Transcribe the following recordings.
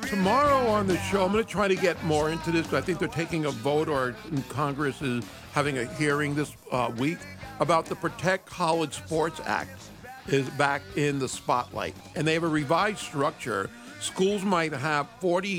Tomorrow on the show, I'm going to try to get more into this. I think they're taking a vote, or Congress is having a hearing this week about the Protect College Sports Act is back in the spotlight. And they have a revised structure. Schools might have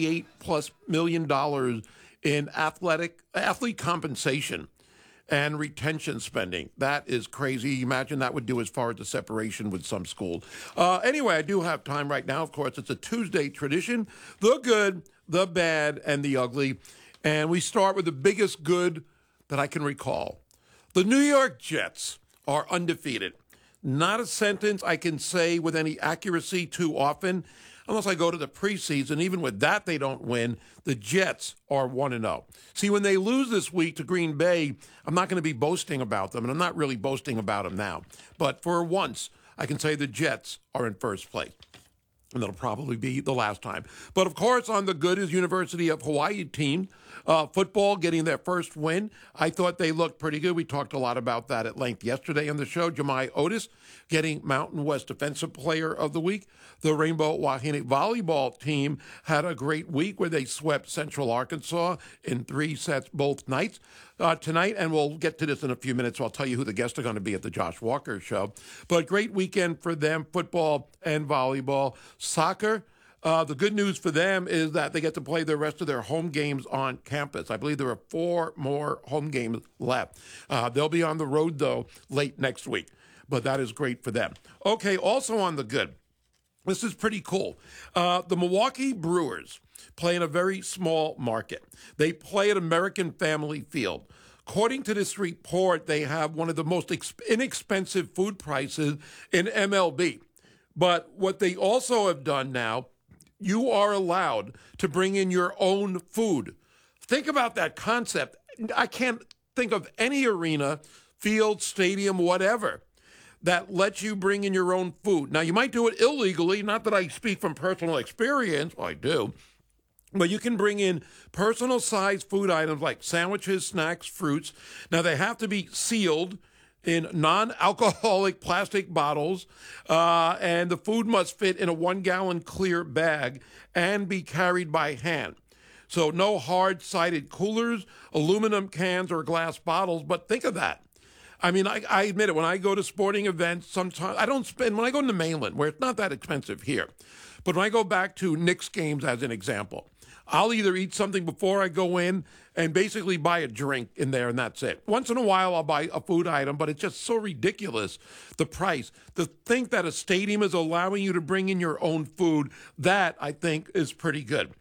$48+ million in athlete compensation and retention spending. That is crazy. Imagine that would do as far as the separation with some schools. Anyway, I do have time right now. Of course, it's a Tuesday tradition. The good, the bad, and the ugly. And we start with the biggest good that I can recall. The New York Jets are undefeated. Not a sentence I can say with any accuracy too often, unless I go to the preseason. Even with that, they don't win. The Jets are 1-0. See, when they lose this week to Green Bay, I'm not going to be boasting about them, and I'm not really boasting about them now. But for once, I can say the Jets are in first place. And that'll probably be the last time. But, of course, on the good is University of Hawaii team. Football getting their first win. I thought they looked pretty good. We talked a lot about that at length yesterday on the show. Jemai Otis getting Mountain West Defensive Player of the Week. The Rainbow Wahine volleyball team had a great week where they swept Central Arkansas in 3 sets both nights. Tonight, and we'll get to this in a few minutes, so I'll tell you who the guests are going to be at the Josh Walker Show. But great weekend for them, football and volleyball. Soccer, the good news for them is that they get to play the rest of their home games on campus. I believe there are 4 more home games left. They'll be on the road, though, late next week. But that is great for them. Okay, also on the good. This is pretty cool. The Milwaukee Brewers play in a very small market. They play at American Family Field. According to this report, they have one of the most inexpensive food prices in MLB. But what they also have done now, you are allowed to bring in your own food. Think about that concept. I can't think of any arena, field, stadium, whatever, that lets you bring in your own food. Now, you might do it illegally, not that I speak from personal experience, well, I do, but you can bring in personal-sized food items like sandwiches, snacks, fruits. Now, they have to be sealed in non-alcoholic plastic bottles, and the food must fit in a 1-gallon clear bag and be carried by hand. So no hard-sided coolers, aluminum cans, or glass bottles, but think of that. I mean, I admit it, when I go to sporting events, sometimes I don't spend, when I go to the mainland, where it's not that expensive here, but when I go back to Knicks games as an example, I'll either eat something before I go in and basically buy a drink in there, and that's it. Once in a while, I'll buy a food item, but it's just so ridiculous, the price. To think that a stadium is allowing you to bring in your own food, that, I think, is pretty good.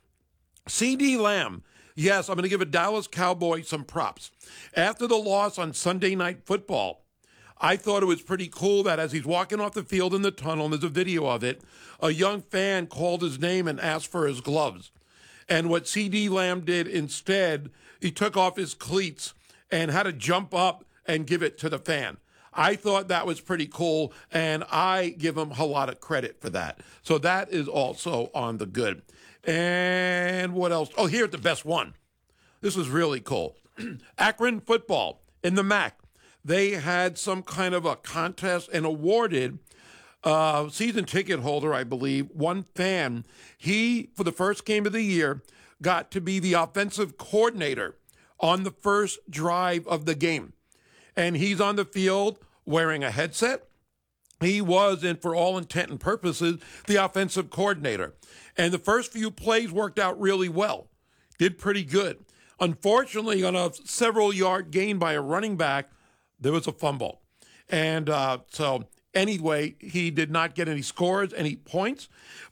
CeeDee Lamb. Yes, I'm going to give a Dallas Cowboy some props. After the loss on Sunday Night Football, I thought it was pretty cool that as he's walking off the field in the tunnel, and there's a video of it, a young fan called his name and asked for his gloves. And what CeeDee Lamb did instead, he took off his cleats and had to jump up and give it to the fan. I thought that was pretty cool, and I give him a lot of credit for that. So that is also on the good. And what else? Oh, here's the best one. This is really cool. Akron football in the MAC. They had some kind of a contest and awarded season ticket holder, I believe, one fan. He, for the first game of the year, got to be the offensive coordinator on the first drive of the game. And he's on the field wearing a headset. He was, and for all intent and purposes, the offensive coordinator. And the first few plays worked out really well. Did pretty good. Unfortunately, on a several-yard gain by a running back, there was a fumble. And so anyway, he did not get any scores, any points.